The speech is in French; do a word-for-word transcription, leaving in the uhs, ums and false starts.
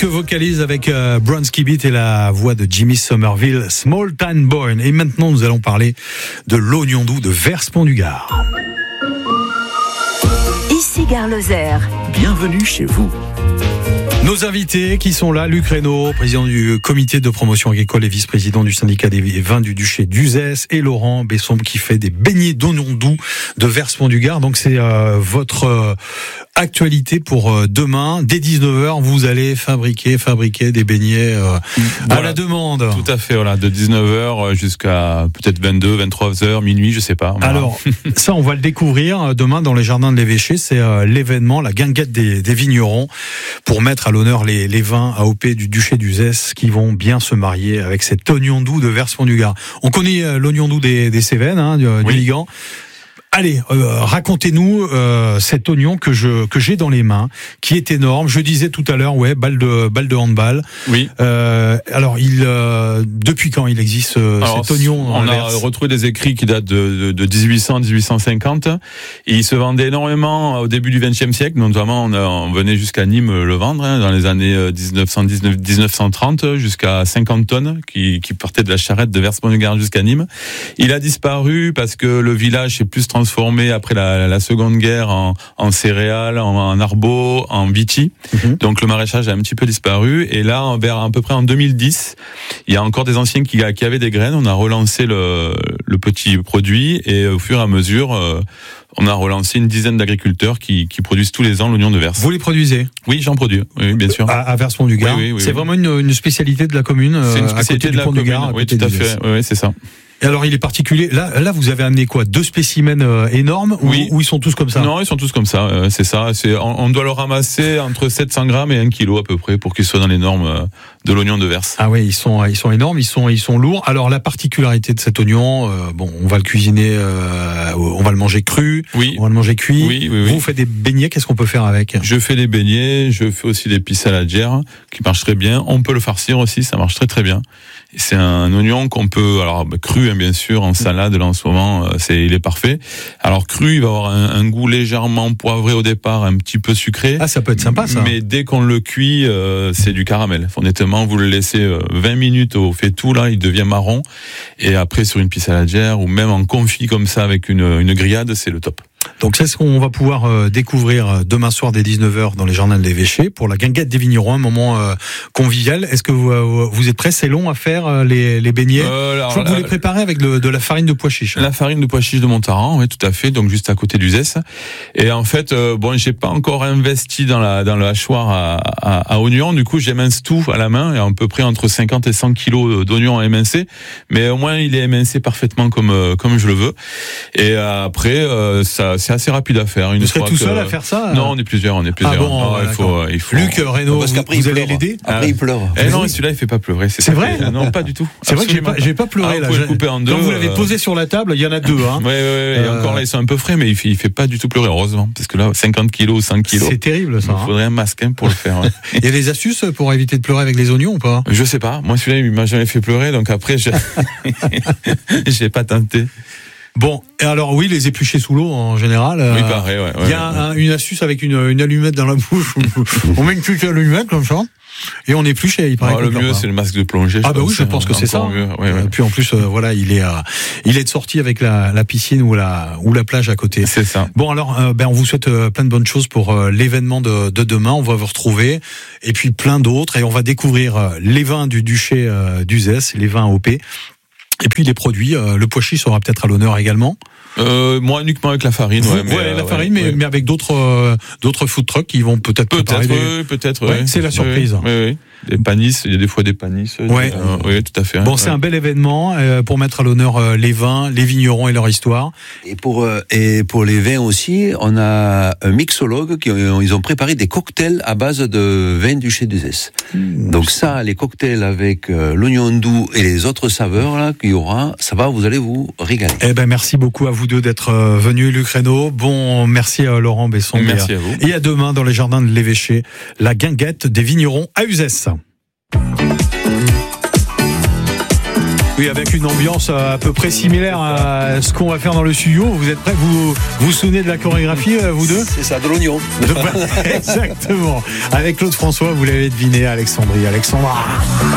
que vocalise avec euh, Bronski Beat et la voix de Jimmy Somerville, Small Town Boy. Et maintenant, nous allons parler de l'oignon doux de Vers-Pont-du-Gard. Ici Gare Lozère. Bienvenue chez vous. Nos invités qui sont là, Luc Reynaud, président du comité de promotion agricole et vice-président du syndicat des vins du duché d'Uzès, et Laurent Besson qui fait des beignets d'oignon doux de Vers-Pont-du-Gard. Donc c'est euh, votre euh, actualité pour euh, demain. Dès dix-neuf heures, vous allez fabriquer, fabriquer des beignets euh, voilà, à la demande. Tout à fait, voilà, de dix-neuf heures jusqu'à peut-être vingt-deux, vingt-trois heures, minuit, je sais pas. Voilà. Alors, ça, on va le découvrir demain dans les jardins de l'évêché. C'est euh, l'événement, la guinguette des, des vignerons, pour mettre à l'honneur les, les vins A O P du duché d'Uzès qui vont bien se marier avec cet oignon doux de Vers-Pont-du-Gard. On connaît euh, l'oignon doux des, des Cévennes, hein, du, oui. du Ligand. Allez, euh, racontez-nous euh, cet oignon que je que j'ai dans les mains, qui est énorme. Je disais tout à l'heure, ouais, balle de balle de handball. Oui. Euh, alors, il euh, depuis quand il existe euh, alors, cet oignon? On a retrouvé des écrits qui datent de, de, de dix-huit cents à dix-huit cent cinquante. Et il se vendait énormément au début du vingtième siècle. Notamment, on, a, on venait jusqu'à Nîmes le vendre hein, dans les années dix-neuf cent dix-neuf, dix-neuf cent trente, jusqu'à cinquante tonnes qui, qui partaient de la charrette de Vers-Pont-du-Gard jusqu'à Nîmes. Il a disparu parce que le village s'est plus transformé transformé après la, la Seconde Guerre en, en céréales, en, en arbo, en vitis. Mmh. Donc le maraîchage a un petit peu disparu. Et là, vers à peu près en deux mille dix, il y a encore des anciens qui, qui avaient des graines. On a relancé le, le petit produit et au fur et à mesure, euh, on a relancé une dizaine d'agriculteurs qui, qui produisent tous les ans l'oignon de Vers. Vous les produisez? Oui, j'en produis. Oui, bien sûr. À, à Vers-Pont-du-Gard. Oui, oui, oui, c'est oui. vraiment une, une spécialité de la commune. C'est une spécialité de la commune. Oui, tout à fait. Oui, oui, c'est ça. Et alors, il est particulier. Là, là, vous avez amené quoi? Deux spécimens euh, énormes oui. ou, ou ils sont tous comme ça? Non, ils sont tous comme ça. Euh, c'est ça. C'est, on, on doit le ramasser entre sept cents grammes et un kilo à peu près pour qu'ils soient dans les normes euh, de l'oignon de Vers. Ah oui, ils sont, ils sont énormes, ils sont, ils sont lourds. Alors, la particularité de cet oignon, euh, bon, on va le cuisiner, euh, on va le manger cru, oui. on va le manger cuit. Oui, oui, oui. Vous faites des beignets, qu'est-ce qu'on peut faire avec? Je fais des beignets, je fais aussi des pistes saladières qui marchent très bien. On peut le farcir aussi, ça marche très très bien. Et c'est un oignon qu'on peut, alors bah, cru hein, bien sûr, en salade là en ce moment, c'est, il est parfait. Alors cru, il va avoir un, un goût légèrement poivré au départ, un petit peu sucré. Ah, ça peut être sympa ça. Mais dès qu'on le cuit, euh, c'est du caramel. Honnêtement, vous le laissez euh, vingt minutes au fait tout là, il devient marron. Et après sur une piste saladière ou même en confit comme ça avec une, une grillade, c'est le top. Donc c'est ce qu'on va pouvoir euh, découvrir demain soir dès dix-neuf heures dans les jardins de l'évêché pour la guinguette des vignerons, un moment euh, convivial. Est-ce que vous, euh, vous êtes prêts? C'est long à faire euh, les, les beignets. euh, alors, Je crois que vous les préparez avec de, de la farine de pois chiche. La farine de pois chiche de Montaran, oui, tout à fait, donc juste à côté d'Uzès. Et en fait, euh, bon, j'ai pas encore investi dans la dans le hachoir à, à, à oignons. Du coup, j'émince tout à la main, et à peu près entre cinquante et cent kilos d'oignons à émincer. Mais au moins, il est émincé parfaitement comme euh, comme je le veux. Et euh, après, euh, ça c'est assez rapide à faire. Une vous serez tout que... seul à faire ça? Non, on est plusieurs, on est plusieurs. Ah bon, non, ouais, il faut, il faut. Luc Reynaud, parce qu'après vous il allez pleure. l'aider? Après il pleure. Eh non, celui-là il fait pas pleurer. C'est, c'est vrai? Fait... Non, pas du tout. C'est vrai que j'ai pas, j'ai pas pleuré ah, là. Vous pouvez le couper en deux. Quand vous l'avez euh... posé sur la table, il y en a deux. Hein. Ouais, ouais, ouais. Euh... Et encore là, ils sont un peu frais, mais il fait, il fait pas du tout pleurer, heureusement, parce que là, cinquante kilos, cinq kilos. C'est terrible ça. Il faudrait hein. un masque hein, pour le faire. Ouais. Il y a des astuces pour éviter de pleurer avec les oignons ou pas? Je sais pas. Moi, celui-là, il m'a jamais fait pleurer, donc après, j'ai, j'ai pas tenté. Bon, et alors oui, les éplucher sous l'eau en général. Oui, euh, pareil, ouais. Il y a ouais, un, une astuce avec une, une allumette dans la bouche. On met une petite allumette comme ça et on épluche et il paraît. Oh, le mieux, pas. C'est le masque de plongée. Ah bah oui, je pense que c'est ça. Mieux. Ouais, ouais. Et puis en plus, euh, voilà, il est, euh, il est de sortie avec la, la piscine ou la ou la plage à côté. C'est ça. Bon alors, euh, ben on vous souhaite euh, plein de bonnes choses pour euh, l'événement de, de demain. On va vous retrouver et puis plein d'autres et on va découvrir euh, les vins du duché euh, d'Uzès, les vins A O P. Et puis les produits, euh, le pois chiche sera peut-être à l'honneur également. Euh, moi uniquement avec la farine. Vous, ouais, mais, ouais, euh, la farine, ouais, mais, ouais. mais avec d'autres euh, d'autres food trucks qui vont peut-être peut-être, préparer des... oui, peut-être. Ouais, ouais. c'est la surprise. Oui, oui, oui. Des panisses, il y a des fois des panisses. Ouais. Euh, oui, tout à fait. Bon, ouais. c'est un bel événement euh, pour mettre à l'honneur euh, les vins, les vignerons et leur histoire. Et pour euh, et pour les vins aussi, on a un mixologue qui ont, ils ont préparé des cocktails à base de vins du duché d'Uzès. Mmh. Donc ça, les cocktails avec euh, l'oignon doux et les autres saveurs là qu'il y aura, ça va, vous allez vous régaler. Eh ben merci beaucoup à vous deux d'être euh, venus, Luc Reynaud. Bon, merci à Laurent Besson. Merci et, à vous. Et à demain dans les jardins de l'évêché, la guinguette des vignerons à Uzès. Oui, avec une ambiance à peu près similaire à ce qu'on va faire dans le studio. Vous êtes prêts? Vous vous souvenez de la chorégraphie, vous deux? C'est ça, de l'oignon. Exactement. Avec Claude François, vous l'avez deviné, Alexandrie. Alexandra.